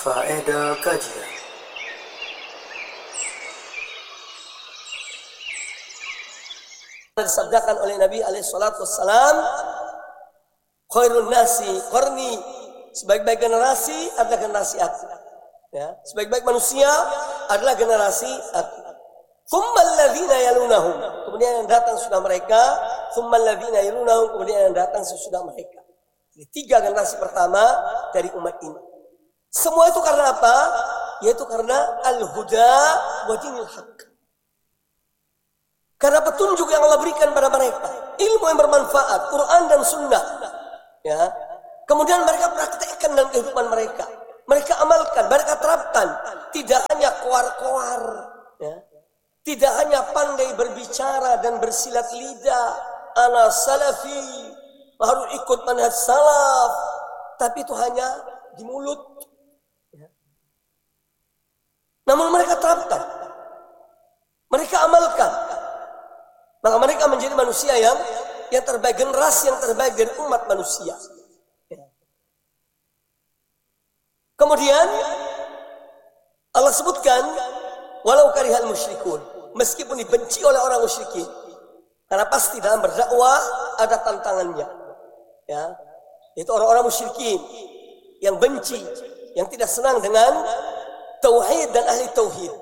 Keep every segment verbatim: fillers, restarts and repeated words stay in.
Faedah kajian. Disabdakan oleh Nabi alaihi salatu wassalam, khairun nasi qarni, sebaik-baik generasi adalah generasi aku. Ya, sebaik-baik manusia adalah generasi aku. Tsummal ladzina yalunahum, kemudian yang datang sesudah mereka, tsummal ladzina yalunahum, kemudian yang datang sesudah mereka. Jadi tiga generasi pertama dari umat ini. Semua itu karena apa? Yaitu karena al-huda wa dinil haq. Karena petunjuk yang Allah berikan pada mereka, ilmu yang bermanfaat, Quran dan Sunnah. Ya, kemudian mereka praktekkan dalam kehidupan mereka. Mereka amalkan, mereka terapkan. Tidak hanya koar-koar, ya. Tidak hanya pandai berbicara dan bersilat lidah, ana salafi, harus ikut manhaj salaf, tapi itu hanya di mulut. Ya. Namun mereka terapkan, mereka amalkan. Maka mereka menjadi manusia yang yang terbaik, generasi yang terbaik dari umat manusia. Ya. Kemudian Allah sebutkan walau karihal musyrikun, meskipun dibenci oleh orang musyrikin, karena pasti dalam berdakwah ada tantangannya. Ya, itu orang-orang musyrikin yang benci, yang tidak senang dengan tauhid dan ahli tauhid.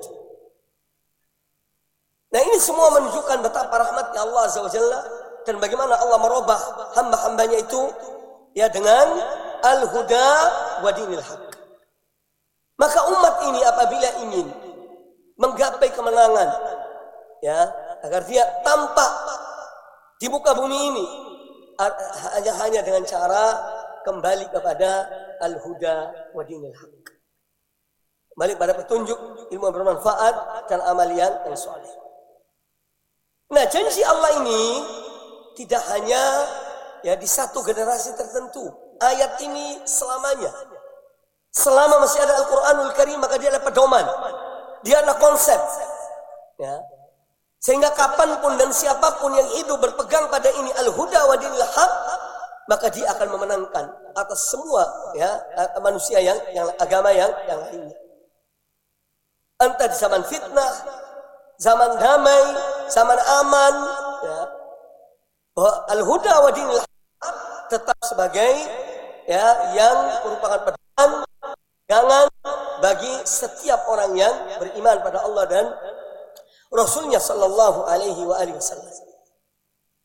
Nah, ini semua menunjukkan betapa rahmatnya Allah Azza wa Jalla dan bagaimana Allah merubah hamba-hambanya itu ya dengan al-huda wa dinil haq. Maka umat ini apabila ingin menggapai kemenangan, ya, agar dia tampak di muka bumi ini hanya hanya dengan cara kembali kepada al-huda wa dinil haq. Kembali pada petunjuk, ilmu yang bermanfaat dan amalian yang saleh. Nah, janji Allah ini tidak hanya ya di satu generasi tertentu. Ayat ini selamanya. Selama masih ada Al-Quranul Karim, maka dia adalah pedoman. Dia adalah konsep. Ya. Sehingga kapanpun dan siapapun yang hidup berpegang pada ini al-huda wa dinil haq, maka dia akan memenangkan atas semua ya manusia yang yang agama yang yang lainnya. Entah di zaman fitnah, zaman damai, zaman aman, ya, bahwa al-huda wa dinil haq tetap sebagai ya yang merupakan pedoman pegangan bagi setiap orang yang beriman pada Allah dan Rasulnya sallallahu alaihi wa alihi wasallam.